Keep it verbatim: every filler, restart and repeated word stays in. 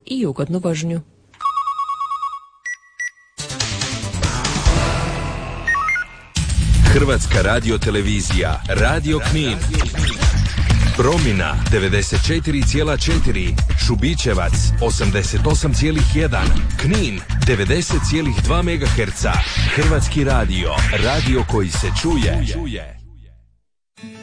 i ugodnu vožnju. Hrvatska radiotelevizija, Radio Knin. Promina devedeset četiri zarez četiri, Šubićevac osamdeset osam zarez jedan, Knin devedeset zarez dva megaherca. Hrvatski radio, radio koji se čuje.